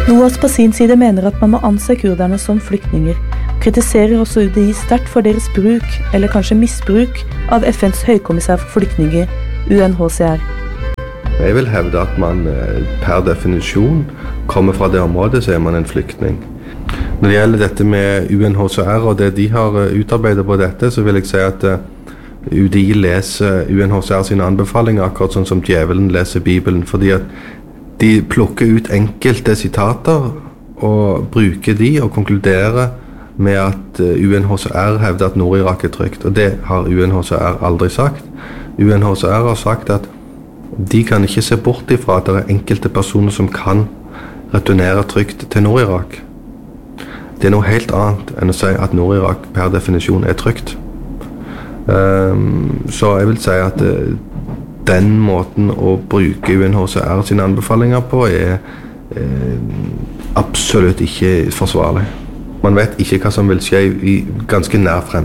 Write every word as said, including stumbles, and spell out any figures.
NOAS på sin side mener at man må anse kurderne som flyktninger, kritiserer også U D I sterkt for deres bruk, eller kanskje misbruk, av F N's høykommissær for flyktninger, U N H C R. Jeg vil hevde at man per definisjon kommer fra det området, så er man en flyktning. Når det gjelder dette med U N H C R og det de har utarbeidet på dette, så vil jeg si at U D I leser U N H C R sine anbefalinger akkurat sånn som djevelen leser Bibelen, fordi at de plukker ut enkelte sitater og bruker de og konkluderer med at U N H C R hevder at Nord-Irak er trygt, og det har U N H C R aldri sagt. U N H C R har sagt at de kan ikke se bort ifra at det er enkelte personer som kan returnere trygt til Nord-Irak. Det er noe helt annet enn å si at Nord-Irak per definisjon er trygt. Um, så jeg vil si at uh, den måten å bruke U N H C R sine anbefalinger på er uh, absolutt ikke forsvarlig. Man vet ikke hva som vil skje i ganske nær fremtid.